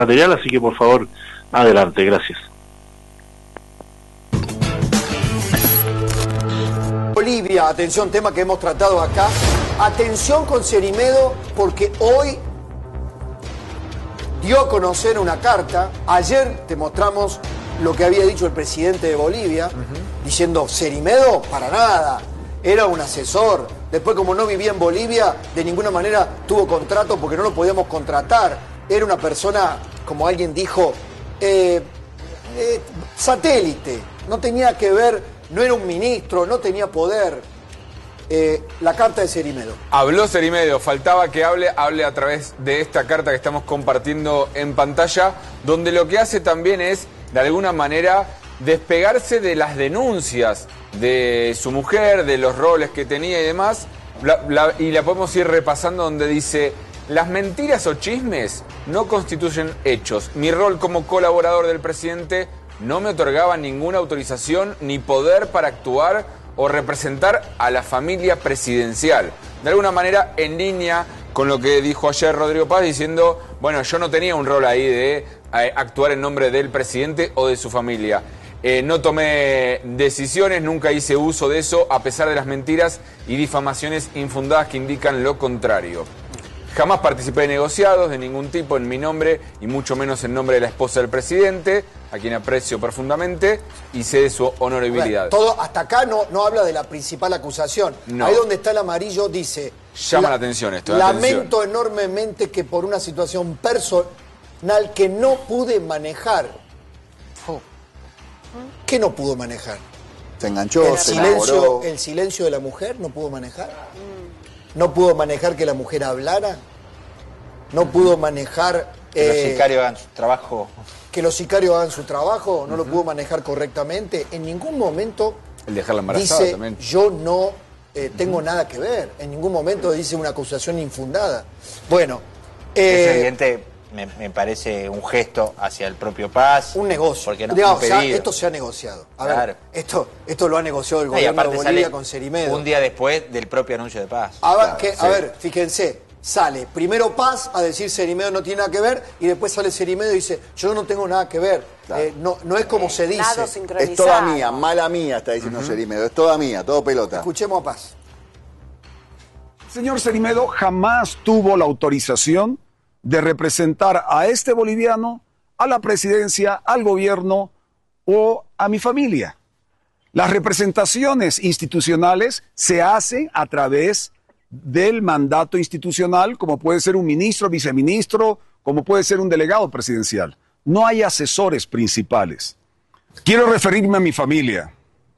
material, así que por favor, adelante, gracias. Bolivia, atención, tema que hemos tratado acá. Atención con Cerimedo, porque hoy dio a conocer una carta. Ayer te mostramos lo que había dicho el presidente de Bolivia, diciendo, Cerimedo, para nada, era un asesor. Después, como no vivía en Bolivia, de ninguna manera tuvo contrato porque no lo podíamos contratar. Era una persona, como alguien dijo, satélite. No tenía que ver, no era un ministro, no tenía poder. La carta de Cerimedo. Habló Cerimedo, faltaba que hable a través de esta carta que estamos compartiendo en pantalla, donde lo que hace también es, de alguna manera, despegarse de las denuncias de su mujer, de los roles que tenía y demás, y la podemos ir repasando, donde dice: las mentiras o chismes no constituyen hechos. Mi rol como colaborador del presidente no me otorgaba ninguna autorización ni poder para actuar o representar a la familia presidencial. De alguna manera en línea con lo que dijo ayer Rodrigo Paz, diciendo, bueno, yo no tenía un rol ahí de actuar en nombre del presidente o de su familia. No tomé decisiones, nunca hice uso de eso, a pesar de las mentiras y difamaciones infundadas que indican lo contrario. Jamás participé de negociados de ningún tipo en mi nombre y mucho menos en nombre de la esposa del presidente, a quien aprecio profundamente y sé de su honorabilidad. Bueno, todo hasta acá no habla de la principal acusación. No. Ahí donde está el amarillo dice... Llama la atención esto. Lamento enormemente que por una situación personal que no pude manejar. ¿Qué no pudo manejar? Se enganchó, se enamoró. ¿El silencio de la mujer no pudo manejar? ¿No pudo manejar que la mujer hablara? ¿No pudo manejar... que los sicarios hagan su trabajo. Que los sicarios hagan su trabajo, no lo pudo manejar correctamente. En ningún momento el dejarla embarazada dice, también. Yo no tengo nada que ver. En ningún momento dice una acusación infundada. Bueno... es evidente, me parece un gesto hacia el propio Paz. Un negocio. Porque no, digamos, esto se ha negociado. A ver, esto lo ha negociado el gobierno de Bolivia con Cerimedo. Un día después del propio anuncio de Paz. A ver, fíjense, sale primero Paz a decir Cerimedo no tiene nada que ver, y después sale Cerimedo y dice, yo no tengo nada que ver. Claro. No es como se dice. Es toda mía, mala mía, está diciendo Cerimedo. Es toda mía, todo pelota. Escuchemos a Paz. Señor Cerimedo jamás tuvo la autorización de representar a este boliviano, a la presidencia, al gobierno o a mi familia. Las representaciones institucionales se hacen a través del mandato institucional, como puede ser un ministro, viceministro, como puede ser un delegado presidencial. No hay asesores principales. Quiero referirme a mi familia.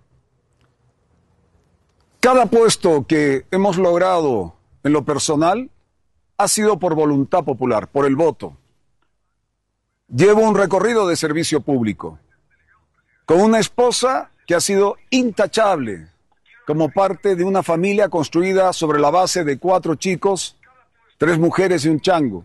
Cada puesto que hemos logrado en lo personal ha sido por voluntad popular, por el voto. Llevo un recorrido de servicio público, con una esposa que ha sido intachable, como parte de una familia construida sobre la base de 4 chicos, 3 mujeres y un chango.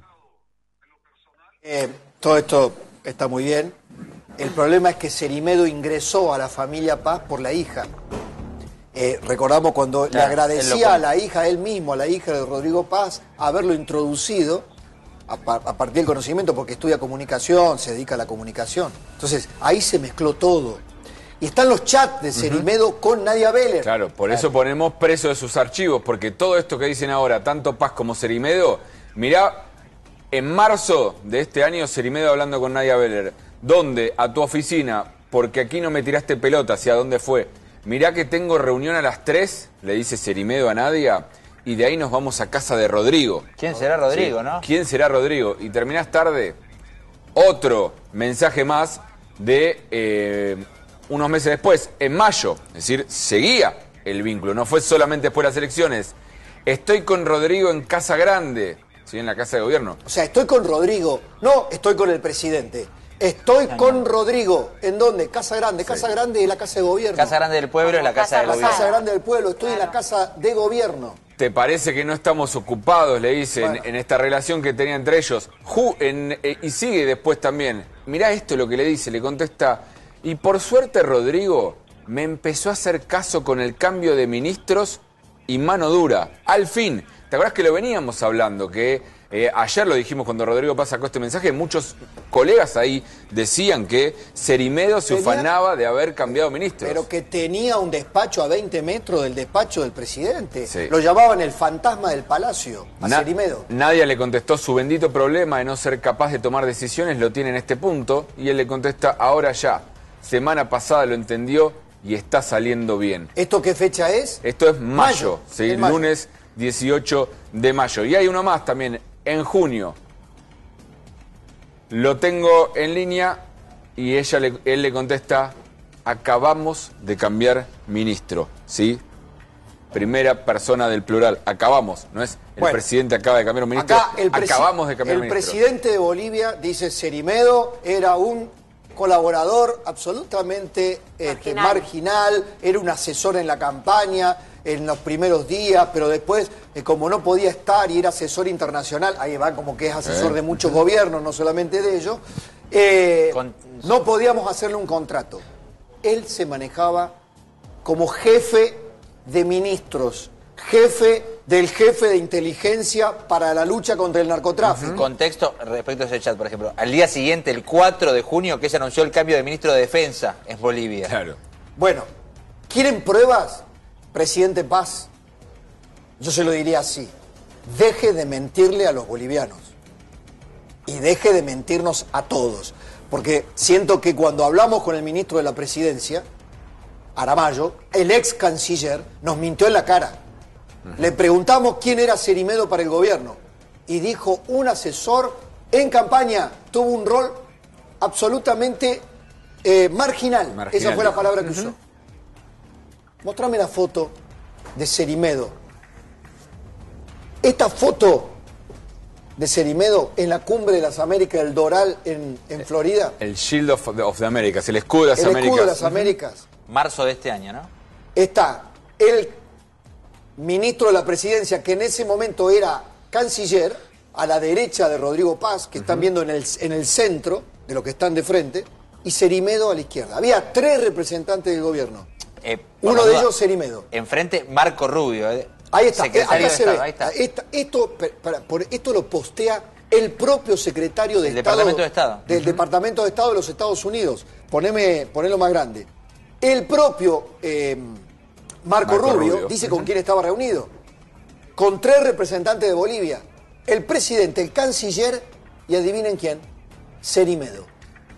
Todo esto está muy bien. El problema es que Cerimedo ingresó a la familia Paz por la hija. Recordamos cuando le agradecía a la hija, él mismo, a la hija de Rodrigo Paz, haberlo introducido a partir del conocimiento, porque estudia comunicación, se dedica a la comunicación. Entonces, ahí se mezcló todo. Y están los chats de Cerimedo con Nadia Beller. Claro, por eso ponemos preso de sus archivos, porque todo esto que dicen ahora, tanto Paz como Cerimedo, mirá, en marzo de este año, Cerimedo hablando con Nadia Beller, ¿dónde? A tu oficina, porque aquí no me tiraste pelota, ¿hacia dónde fue? Mirá que tengo reunión a las 3, le dice Cerimedo a Nadia, y de ahí nos vamos a casa de Rodrigo. ¿Quién será Rodrigo, no? ¿Quién será Rodrigo? Y terminás tarde, otro mensaje más de unos meses después, en mayo, es decir, seguía el vínculo, no fue solamente después de las elecciones. Estoy con Rodrigo en Casa Grande, ¿sí? En la Casa de Gobierno. O sea, estoy con Rodrigo, no estoy con el presidente. Estoy con Rodrigo. ¿En dónde? Casa Grande. Casa Grande es la Casa de Gobierno. Casa Grande del Pueblo es la Casa de Gobierno. Casa Grande del Pueblo. Estoy en la Casa de Gobierno. ¿Te parece que no estamos ocupados, le dicen, en esta relación que tenía entre ellos? Y sigue después también. Mirá esto lo que le dice, le contesta. Y por suerte Rodrigo me empezó a hacer caso con el cambio de ministros y mano dura. Al fin. ¿Te acuerdas que lo veníamos hablando? Que Ayer lo dijimos cuando Rodrigo Paz sacó este mensaje, muchos colegas ahí decían que Cerimedo se ufanaba de haber cambiado ministros. Pero que tenía un despacho a 20 metros del despacho del presidente. Sí. Lo llamaban el fantasma del palacio, a Cerimedo. Nadie le contestó su bendito problema de no ser capaz de tomar decisiones, lo tiene en este punto, y él le contesta, ahora ya. Semana pasada lo entendió y está saliendo bien. ¿Esto qué fecha es? Esto es mayo, ¿sí? Mayo. Lunes 18 de mayo. Y hay uno más también, en junio. Lo tengo en línea y él le contesta, acabamos de cambiar ministro, ¿sí? Primera persona del plural, acabamos, no es el presidente acaba de cambiar un ministro, Acá acabamos de cambiar un ministro. El presidente de Bolivia dice Cerimedo era un colaborador absolutamente marginal, era un asesor en la campaña, en los primeros días, pero después, como no podía estar y era asesor internacional, ahí va como que es asesor de muchos gobiernos, no solamente de ellos, no podíamos hacerle un contrato. Él se manejaba como jefe de ministros, del jefe de inteligencia para la lucha contra el narcotráfico. Contexto respecto a ese chat, por ejemplo. Al día siguiente, el 4 de junio, que se anunció el cambio de ministro de Defensa en Bolivia. Claro. Bueno, ¿quieren pruebas? Presidente Paz, yo se lo diría así, deje de mentirle a los bolivianos y deje de mentirnos a todos, porque siento que cuando hablamos con el ministro de la Presidencia, Aramayo, el ex canciller, nos mintió en la cara. Le preguntamos quién era Cerimedo para el gobierno y dijo un asesor en campaña, tuvo un rol absolutamente marginal. Esa fue la palabra que usó. Mostrame la foto de Cerimedo. Esta foto de Cerimedo en la cumbre de las Américas, el Doral en Florida. El Shield of the Americas, el escudo de las Américas. El escudo de las Américas. Marzo de este año, ¿no? Está el ministro de la Presidencia, que en ese momento era canciller, a la derecha de Rodrigo Paz, que están viendo en el centro, de los que están de frente, y Cerimedo a la izquierda. Había 3 representantes del gobierno. Uno de ellos, Cerimedo. Enfrente, Marco Rubio. Ahí está, secretario acá se ve. Ahí está. Esto lo postea el propio secretario de Estado. Departamento de Estado. Del Departamento de Estado de los Estados Unidos. Ponelo más grande. El propio Marco Rubio dice con quién estaba reunido. Con 3 representantes de Bolivia. El presidente, el canciller y adivinen quién, Cerimedo.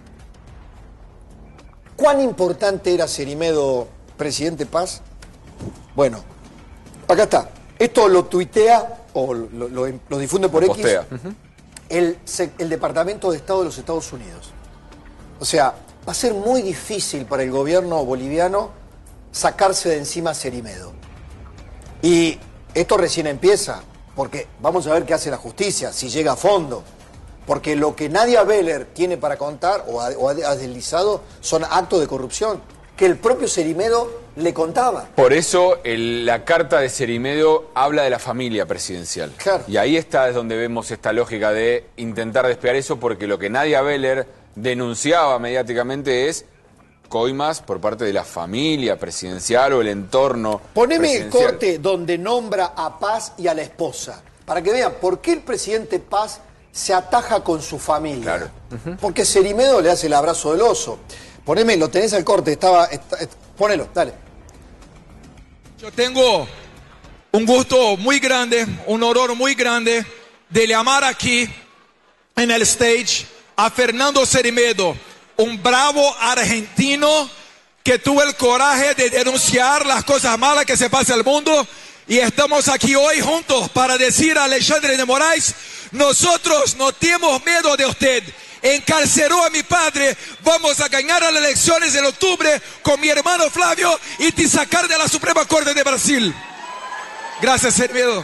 ¿Cuán importante era Cerimedo, presidente Paz? Bueno, acá está. Esto lo tuitea o lo difunde por X el Departamento de Estado de los Estados Unidos. O sea, va a ser muy difícil para el gobierno boliviano sacarse de encima a Cerimedo. Y esto recién empieza, porque vamos a ver qué hace la justicia, si llega a fondo. Porque lo que Nadia Beller tiene para contar o ha deslizado son actos de corrupción que el propio Cerimedo le contaba. Por eso la carta de Cerimedo habla de la familia presidencial. Claro. Y ahí es donde vemos esta lógica de intentar despegar eso, porque lo que Nadia Beller denunciaba mediáticamente es coimas por parte de la familia presidencial o el entorno Poneme presidencial. el corte donde nombra a Paz y a la esposa, para que vean por qué el presidente Paz se ataja con su familia. Claro. Porque Cerimedo le hace el abrazo del oso. Poneme, lo tenés al corte, ponelo, dale. Yo tengo un gusto muy grande, un honor muy grande de llamar aquí en el stage a Fernando Cerimedo, un bravo argentino que tuvo el coraje de denunciar las cosas malas que se pasan al mundo. Y estamos aquí hoy juntos para decir a Alexandre de Moraes, nosotros no tenemos miedo de usted. Encarceló a mi padre, vamos a ganar las elecciones en octubre con mi hermano Flavio y te sacar de la Suprema Corte de Brasil. Gracias, Cerimedo.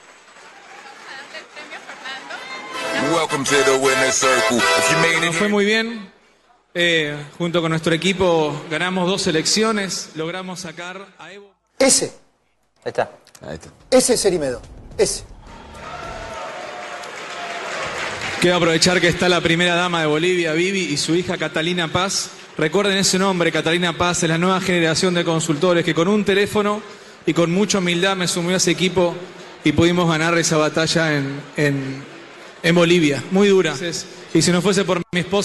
Nos fue muy bien. Junto con nuestro equipo ganamos 2 elecciones, logramos sacar a Evo. Ese. Ahí está. Ese es Cerimedo. Ese. Quiero aprovechar que está la primera dama de Bolivia, Vivi, y su hija Catalina Paz. Recuerden ese nombre, Catalina Paz, es la nueva generación de consultores que con un teléfono y con mucha humildad me sumió a ese equipo y pudimos ganar esa batalla en en Bolivia, muy dura. Y si no fuese por mi esposa,